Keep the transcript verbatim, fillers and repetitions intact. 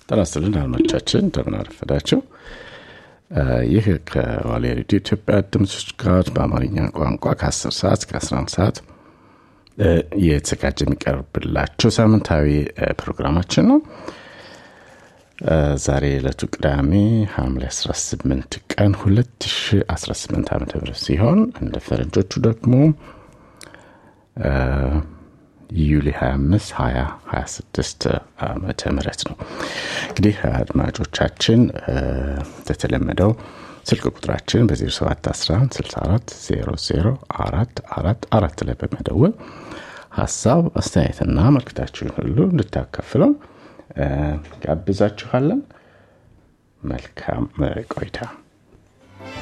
ተናስተልን አድማጮቻችን እንደምን አረፈዳችሁ። ይህ ከዋልያ ሬዲዮ ኢትዮጵያ ድምጽ ጋር በአማርኛ ቋንቋ ከ10 ሰዓት እስከ አስራ አንድ ሰዓት የተዘጋጀ የሚቀርብላችሁ ሳምንታዊ ፕሮግራማችን ነው። ዛሬ ዕለቱ ቅዳሜ ሐምሌ አስራ ስምንት ቀን ሁለት ሺህ አስራ ስምንት ዓመተ ምህረት ሲሆን እንደ ፈረንጆቹ ደግሞ ዩሊ ሃያ አምስት ሃያ ስድስት ዓመተ ምህረት ነው። እንግዲህ አድማጮቻችን ተተለመደው ስልክ ቁጥራችን በ07 አስራ አንድ ስልሳ አራት ዜሮ ዜሮ አራት አራት አራት ላይ በመደወል ሐሳብ አስተያየትና መልእክታችሁን ሁሉ እንድታካፍሉ ጋብዛችኋለን። መልካም ቆይታ።